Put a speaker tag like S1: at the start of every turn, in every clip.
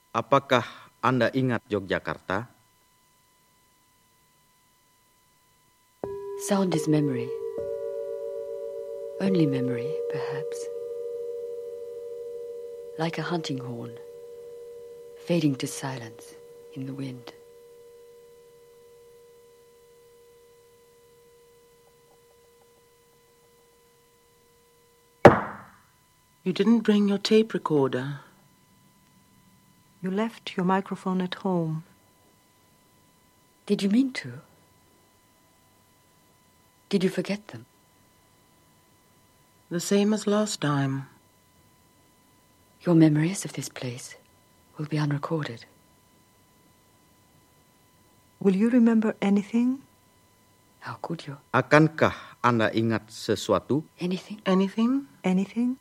S1: Apakah Anda ingat Yogyakarta?
S2: Sound is memory. Only memory, perhaps. Like a hunting horn, fading to silence in the wind.
S3: You didn't bring your tape recorder.
S4: You left your microphone at home.
S2: Did you mean to? Did you forget them?
S3: The same as last time.
S2: Your memories of this place will be unrecorded.
S4: Will you remember anything?
S2: How could you?
S1: Akankah Anda ingat sesuatu?
S2: Anything?
S3: Anything?
S4: Anything?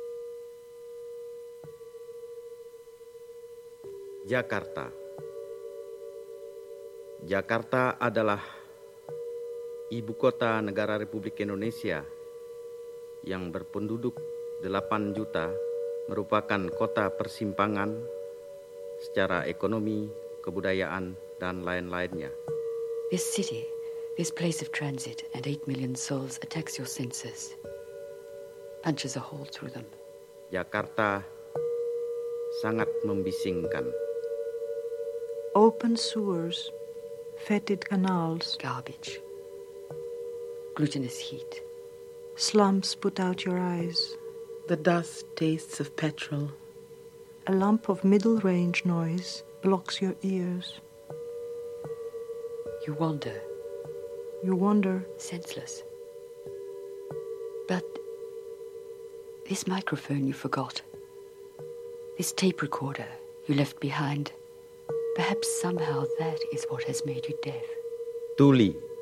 S1: Jakarta. Jakarta adalah ibu kota negara Republik Indonesia yang berpenduduk 8 juta, merupakan kota persimpangan secara ekonomi, kebudayaan, dan lain-lainnya.
S2: This city, this place of transit and 8 million souls attacks your senses, punches a hole through them.
S1: Jakarta sangat membisingkan.
S4: Open sewers, fetid canals,
S2: Garbage, glutinous heat.
S4: slums put out your eyes.
S3: The dust tastes of petrol.
S4: A lump of middle-range noise blocks your ears.
S2: You wander,
S4: You wonder,
S2: senseless. But this microphone you forgot, this tape recorder you left behind, perhaps somehow that is what has made you deaf.
S1: Tuli.